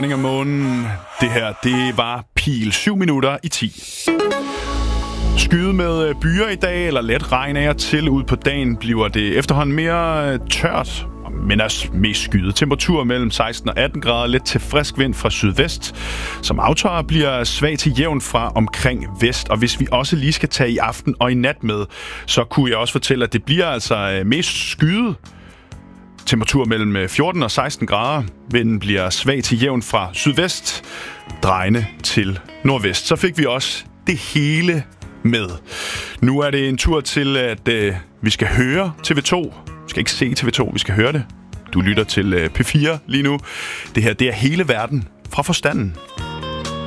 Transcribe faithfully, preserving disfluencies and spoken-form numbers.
dronning af månen. Det her, det var Pil syv minutter i ti. Skyde med byer i dag, eller let regn af og til ud på dagen, bliver det efterhånden mere tørt, men også mest skyet. Temperatur mellem seksten og atten grader, lidt til frisk vind fra sydvest, som aftager bliver svag til jævn fra omkring vest. Og hvis vi også lige skal tage i aften og i nat med, så kunne jeg også fortælle, at det bliver altså mest skyet. Temperatur mellem fjorten og seksten grader. Vinden bliver svag til jævn fra sydvest, drejende til nordvest. Så fik vi også det hele med. Nu er det en tur til, at øh, vi skal høre T V to. Vi skal ikke se T V to, vi skal høre det. Du lytter til øh, P fire lige nu. Det her, det er hele verden fra forstanden.